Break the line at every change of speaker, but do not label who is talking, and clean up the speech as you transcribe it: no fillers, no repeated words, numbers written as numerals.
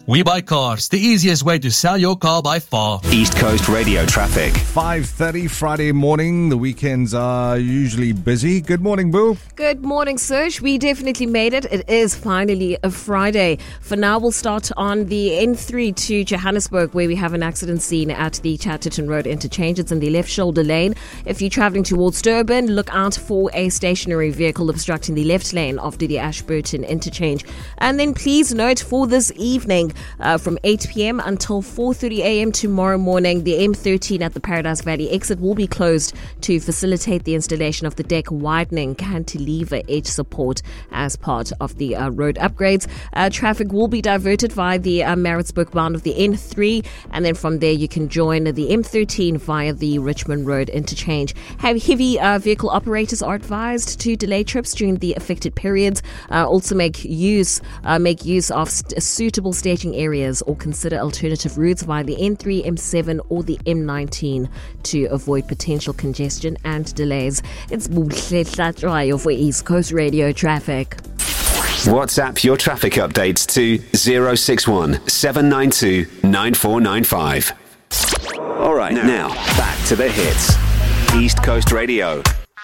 We Buy Cars, the easiest way to sell your car by far.
East Coast Radio traffic.
5:30 Friday morning. The weekends are usually busy. Good morning, Boo.
Good morning, Serge. We definitely made it. It is finally a Friday. For now, we'll start on the N3 to Johannesburg, where we have an accident scene at the Chatterton Road interchange. It's in the left shoulder lane. If you're travelling towards Durban, look out for a stationary vehicle obstructing the left lane after the Ashburton interchange. And then please note for this evening, from 8 p.m. until 4:30 a.m. tomorrow morning, the M13 at the Paradise Valley exit will be closed to facilitate the installation of the deck widening cantilever edge support as part of the road upgrades. Traffic will be diverted via the Maritzburg bound of the N3, and then from there you can join the M13 via the Richmond Road interchange. Heavy vehicle operators are advised to delay trips during the affected periods. Also make use of suitable staging areas or consider alternative routes via the N3, M7 or the M19 to avoid potential congestion and delays. It's Buhle Hlatshwayo for East Coast Radio traffic.
WhatsApp your traffic updates to 061 792 9495. All right, now back to the hits. East Coast Radio.